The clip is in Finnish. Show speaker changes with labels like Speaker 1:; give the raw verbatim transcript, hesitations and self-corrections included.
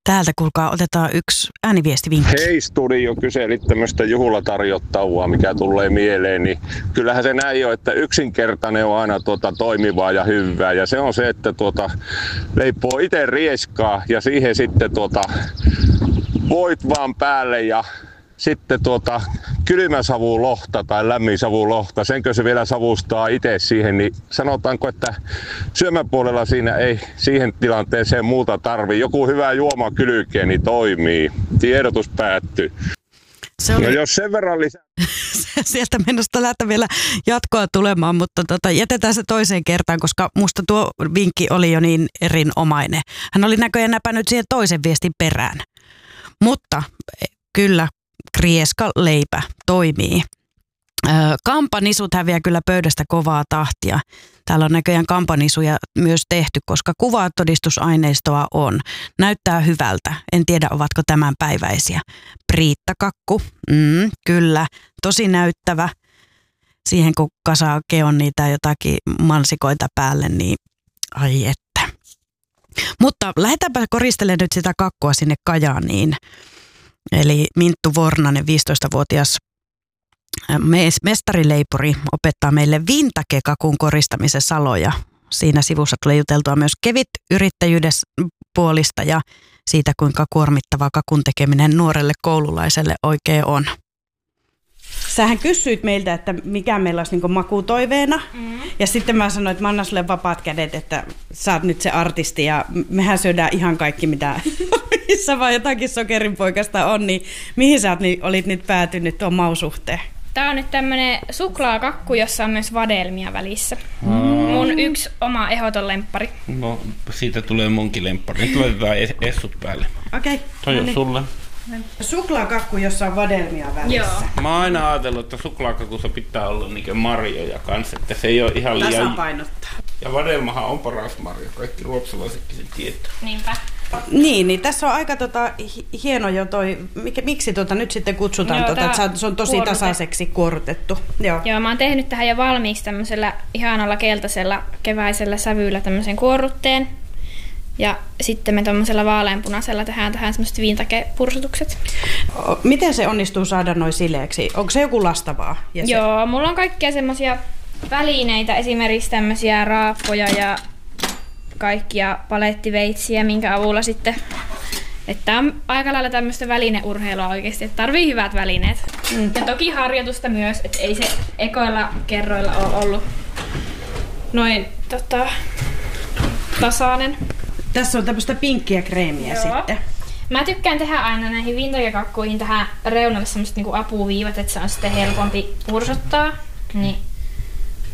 Speaker 1: Täältä kuulkaa, otetaan yksi ääniviestivinkki.
Speaker 2: Hei studio, kyselit tämmöistä juhlatarjottavaa, mikä tulee mieleen, niin kyllähän se näin on, että yksinkertainen on aina tuota toimivaa ja hyvää. Ja se on se, että tuota, leipoo itse rieskaa ja siihen sitten tuota, voit vaan päälle ja sitten tuota, kylmä savulohta tai lämmin savulohta, senkö se vielä savustaa itse siihen, niin sanotaanko, että syömäpuolella siinä ei siihen tilanteeseen muuta tarvii. Joku hyvä juoma kylkeen, niin toimii. Tiedotus päättyy. Se oli... No jos sen verran lisää...
Speaker 1: Sieltä menosta lähtee vielä jatkoa tulemaan, mutta tota, jätetään se toiseen kertaan, koska musta tuo vinkki oli jo niin erinomainen. Hän oli näköjään näpännyt siihen toisen viestin perään. Mutta kyllä, krieska leipä toimii. Kampanisut häviää kyllä pöydästä kovaa tahtia. Täällä on näköjään kampanisuja myös tehty, koska kuvatodistusaineistoa on. Näyttää hyvältä. En tiedä, ovatko tämänpäiväisiä. Priittakakku, mm, kyllä. Tosi näyttävä. Siihen kun kasaa keon niitä jotakin mansikoita päälle, niin ai että. Mutta lähdetäänpä koristelemaan nyt sitä kakkua sinne Kajaaniin. Eli Minttu Vornanen, viisitoistavuotias mestarileipuri, opettaa meille vintage-kakun koristamisen saloja. Siinä sivussa tulee juteltua myös kevit yrittäjyyden puolista ja siitä, kuinka kuormittavaa kakun tekeminen nuorelle koululaiselle oikein on. Sähän kysyit meiltä, että mikä meillä olisi niin makutoiveena. Mm. Ja sitten mä sanoin, että mä annan sulle vapaat kädet, että sä oot nyt se artisti ja mehän syödään ihan kaikki, mitä missä vaan jotakin sokerinpoikasta on. Niin mihin sä olit nyt päätynyt tuon mausuhteen?
Speaker 3: Tää on nyt tämmönen suklaakakku, jossa on myös vadelmia välissä. Mm. Mun yksi oma ehdoton lemppari.
Speaker 4: No, siitä tulee munkin lemppari. Nyt laitetaan essut päälle.
Speaker 1: Okei. Okay.
Speaker 4: Toi on no niin. Sulle.
Speaker 1: Suklaakakku, jossa on vadelmia välissä.
Speaker 3: Joo.
Speaker 4: Mä oon aina ajatellut, että suklaakakussa pitää olla niinku marjoja kanssa, että se ei ole ihan liian...
Speaker 1: Tasapainottaa.
Speaker 4: Ja vadelmahan on paras marjo, kaikki ruotsalaisetkin sen tietää.
Speaker 3: Niinpä.
Speaker 1: Niin, niin tässä on aika tota, hieno jo toi, mikä, miksi tota nyt sitten kutsutaan, Joo, tota, että se on tosi kuorrute. tasaiseksi kuorrutettu. Joo.
Speaker 3: Joo, mä oon tehnyt tähän jo valmiiksi tämmöisellä ihanalla keltaisella keväisellä sävyllä tämmöisen kuorrutteen. Ja sitten me tommosella vaaleanpunaisella tehdään tähän semmoiset vintage-pursutukset.
Speaker 1: Miten se onnistuu saada noin sileeksi? Onko se joku lastavaa? Ja
Speaker 3: Joo,
Speaker 1: se...
Speaker 3: mulla on kaikkia semmoisia välineitä, esimerkiksi tämmöisiä raappoja ja kaikkia palettiveitsiä, minkä avulla sitten, että on aika lailla tämmöistä välineurheilua oikeasti, että tarvii hyvät välineet. Mm. Ja toki harjoitusta myös, että ei se ekoilla kerroilla ole ollut noin tota, tasainen.
Speaker 1: Tässä on tämmöistä pinkkiä kreemiä Joo. sitten.
Speaker 3: Mä tykkään tehdä aina näihin vintage-kakkuihin tähän reunalle semmoiset niinku apuviivat, että se on sitten helpompi pursuttaa. Niin